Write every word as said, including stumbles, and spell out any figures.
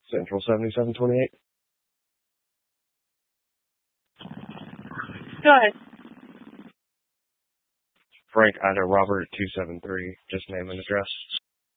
Central seventy-seven twenty-eight. Go ahead. Frank Ida Robert two seven three. Just name and address.